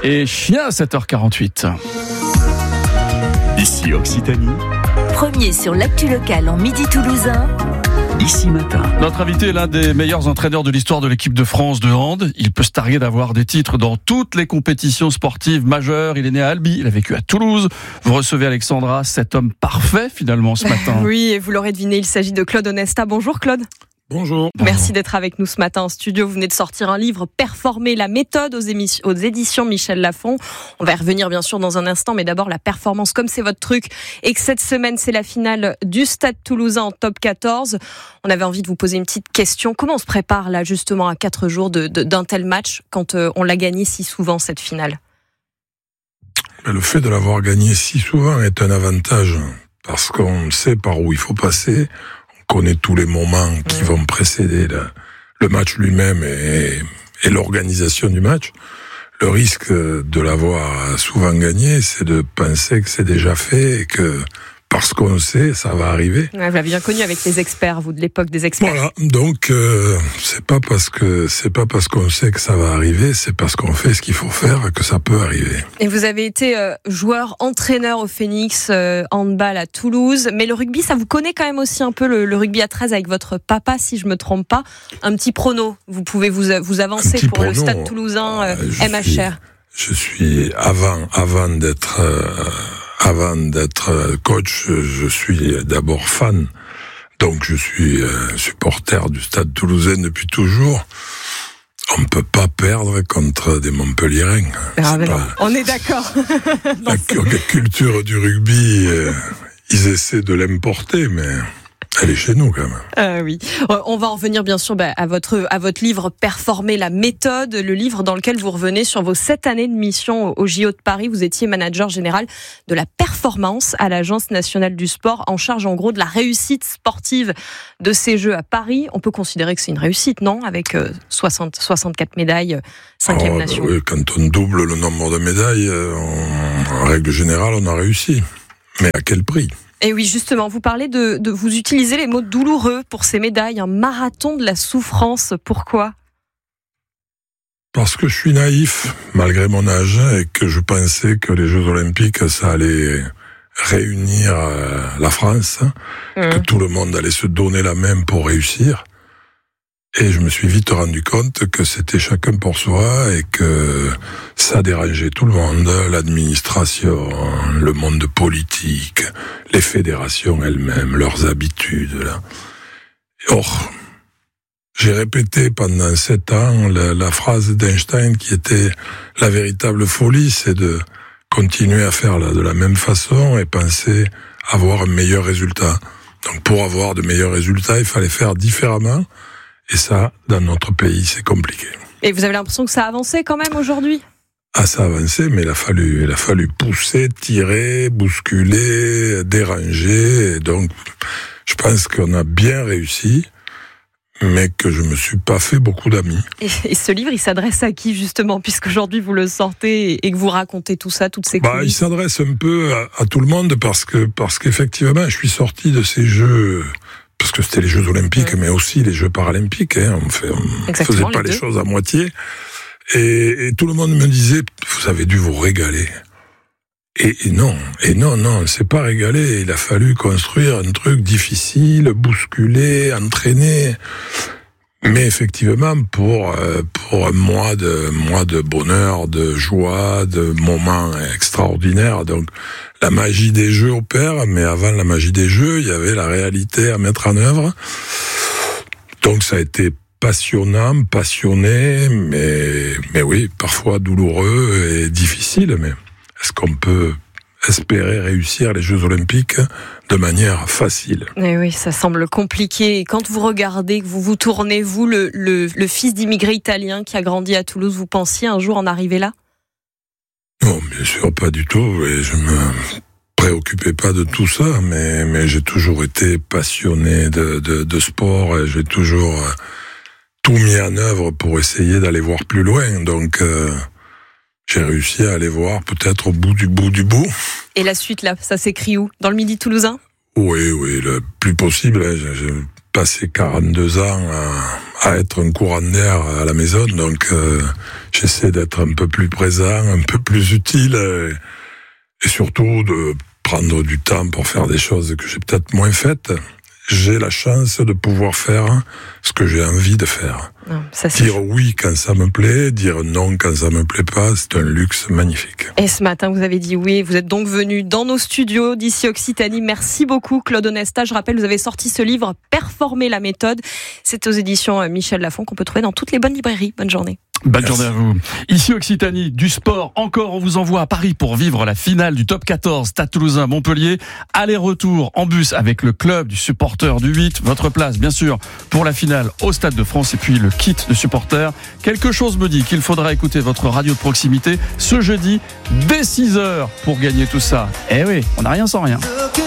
et chien à 7h48. Ici Occitanie. Premier sur l'actu locale en Midi Toulousain. Ici Matin. Notre invité est l'un des meilleurs entraîneurs de l'histoire de l'équipe de France de hand. Il peut se targuer d'avoir des titres dans toutes les compétitions sportives majeures. Il est né à Albi, il a vécu à Toulouse. Vous recevez Alexandra, cet homme parfait finalement ce matin. Oui, et vous l'aurez deviné, il s'agit de Claude Onesta. Bonjour Claude. Bonjour. Merci d'être avec nous ce matin en studio. Vous venez de sortir un livre, Performer la méthode, aux éditions Michel Lafon. On va y revenir bien sûr dans un instant, mais d'abord la performance, comme c'est votre truc, et que cette semaine c'est la finale du Stade Toulousain en top 14. On avait envie de vous poser une petite question. Comment on se prépare là justement à 4 jours d'un tel match quand on l'a gagné si souvent cette finale ? Le fait de l'avoir gagné si souvent est un avantage parce qu'on sait par où il faut passer. On connaît tous les moments qui vont précéder le match lui-même et l'organisation du match. Le risque de l'avoir souvent gagné, c'est de penser que c'est déjà fait et que parce qu'on sait, ça va arriver. Ouais, vous l'avez bien connu avec les experts, vous, de l'époque des experts. Voilà, donc c'est pas parce qu'on sait que ça va arriver, c'est parce qu'on fait ce qu'il faut faire que ça peut arriver. Et vous avez été joueur, entraîneur au Phoenix handball à Toulouse, mais le rugby, ça vous connaît quand même aussi un peu le rugby à 13 avec votre papa, si je me trompe pas. Un petit prono, vous pouvez vous avancer pour le Stade Toulousain MHR. Je suis avant d'être coach, je suis d'abord fan. Donc je suis supporter du Stade Toulousain depuis toujours. On ne peut pas perdre contre des Montpelliérains. On est d'accord. La culture du rugby, ils essaient de l'importer, mais elle est chez nous quand même. Oui. On va en revenir bien sûr à votre livre Performer la méthode, le livre dans lequel vous revenez sur vos 7 années de mission au JO de Paris. Vous étiez manager général de la performance à l'Agence nationale du sport, en charge en gros de la réussite sportive de ces Jeux à Paris. On peut considérer que c'est une réussite, non ? Avec 64 médailles, 5e nation. Oui, quand on double le nombre de médailles, en règle générale, on a réussi. Mais à quel prix ? Et oui, justement, vous parlez de vous utilisez les mots douloureux pour ces médailles, un marathon de la souffrance. Pourquoi ? Parce que je suis naïf, malgré mon âge, et que je pensais que les Jeux Olympiques, ça allait réunir la France, que tout le monde allait se donner la main pour réussir. Et je me suis vite rendu compte que c'était chacun pour soi et que ça dérangeait tout le monde, l'administration, le monde politique, les fédérations elles-mêmes, leurs habitudes. Là. Or, j'ai répété pendant 7 ans la phrase d'Einstein qui était la véritable folie, c'est de continuer à faire de la même façon et penser avoir un meilleur résultat. Donc pour avoir de meilleurs résultats, il fallait faire différemment. Et ça, dans notre pays, c'est compliqué. Et vous avez l'impression que ça a avancé quand même aujourd'hui ? Ah, ça a avancé, mais il a fallu pousser, tirer, bousculer, déranger. Et donc, je pense qu'on a bien réussi, mais que je me suis pas fait beaucoup d'amis. Et ce livre, il s'adresse à qui justement, puisqu'aujourd'hui vous le sortez et que vous racontez tout ça, toutes ces coulisses ? Il s'adresse un peu à tout le monde parce qu'effectivement, je suis sorti de ces Jeux. Parce que c'était les Jeux Olympiques, mais aussi les Jeux Paralympiques. On faisait pas les choses à moitié. Et tout le monde me disait, vous avez dû vous régaler. Et non, c'est pas régalé. Il a fallu construire un truc difficile, bousculer, entraîner. Mais effectivement, pour un mois de bonheur, de joie, de moments extraordinaires. Donc, la magie des Jeux opère, mais avant la magie des Jeux, il y avait la réalité à mettre en œuvre. Donc, ça a été passionnant, passionné, mais oui, parfois douloureux et difficile. Mais est-ce qu'on peut espérer réussir les Jeux Olympiques de manière facile? Et oui, ça semble compliqué. Et quand vous regardez, que vous vous tournez, vous, le fils d'immigrés italiens qui a grandi à Toulouse, vous pensiez un jour en arriver là ? Non, bien sûr, pas du tout. Et je me préoccupais pas de tout ça, mais j'ai toujours été passionné de sport et j'ai toujours tout mis en œuvre pour essayer d'aller voir plus loin. Donc, j'ai réussi à aller voir peut-être au bout du bout. Et la suite, là, ça s'écrit où ? Dans le Midi Toulousain ? Oui, le plus possible. J'ai passé 42 ans à être un courant d'air à la maison, donc j'essaie d'être un peu plus présent, un peu plus utile, et surtout de prendre du temps pour faire des choses que j'ai peut-être moins faites. J'ai la chance de pouvoir faire ce que j'ai envie de faire. Dire oui quand ça me plaît, dire non quand ça me plaît pas, c'est un luxe magnifique. Et ce matin, vous avez dit oui, vous êtes donc venu dans nos studios d'ici Occitanie. Merci beaucoup Claude Onesta. Je rappelle, vous avez sorti ce livre « Performer la méthode ». C'est aux éditions Michel Lafon qu'on peut trouver dans toutes les bonnes librairies. Bonne journée. Bonne journée à vous. Ici Occitanie, du sport encore, on vous envoie à Paris pour vivre la finale du top 14 Stade Toulousain Montpellier. Aller-retour en bus avec le club du supporter du 8. Votre place, bien sûr, pour la finale au Stade de France et puis le kit de supporter. Quelque chose me dit qu'il faudra écouter votre radio de proximité ce jeudi dès 6h pour gagner tout ça. Eh oui, on n'a rien sans rien.